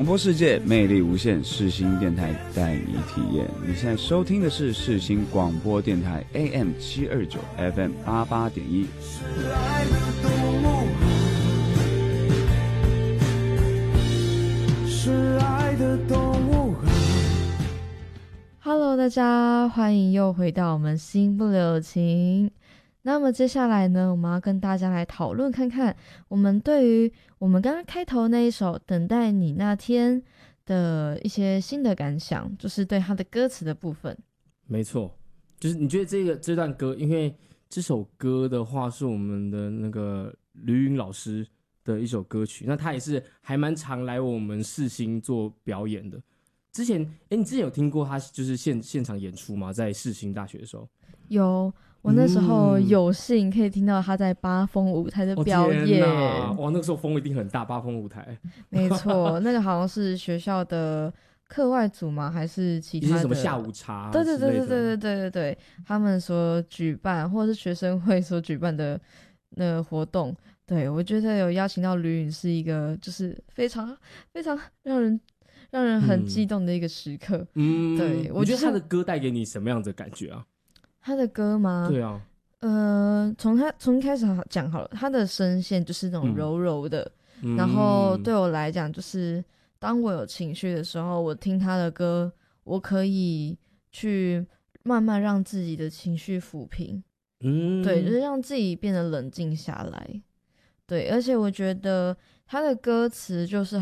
广播世界魅力无限，世新电台带你体验。你现在收听的是世新广播电台 AM 729 FM 88.1。是爱的动物， 是爱的动物。Hello， 大家欢迎又回到我们心不留情。那么接下来呢，我们要跟大家来讨论看看，我们对于我们刚刚开头那一首《等待你那天》的一些新的感想，就是对它的歌词的部分。 没错，就是你觉得这段歌，因为这首歌的话是我们的那个吕允老师的一首歌曲，那他也是还蛮常来我们世新做表演的。之前，你之前有听过他就是现场演出吗？在世新大学的时候， 有。我那时候有幸可以听到他在八风舞台的表演， 哇，那个时候风一定很大，八风舞台。 没错，那个好像是学校的课外组吗？还是其他的？ 什么下午茶？ 对，他们所举办，或者是学生会所举办的那个活动。对，我觉得有邀请到吕允是一个就是非常非常让人很激动的一个时刻。对， 我觉得他的歌带给你什么样的感觉啊？ 他的歌吗？ 对啊， 从一开始讲好了，他的声线就是那种柔柔的，然后对我来讲，就是当我有情绪的时候，我听他的歌，我可以去慢慢让自己的情绪抚平，对，就是让自己变得冷静下来，对，而且我觉得他的歌词就是